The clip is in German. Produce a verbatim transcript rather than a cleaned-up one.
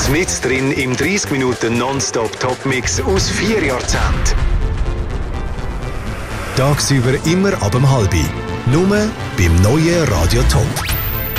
mit drin im dreißig Minuten Nonstop-Top-Mix aus vier Jahrzehnten. Tagsüber immer ab dem halbi. Nur beim neuen Radio Top.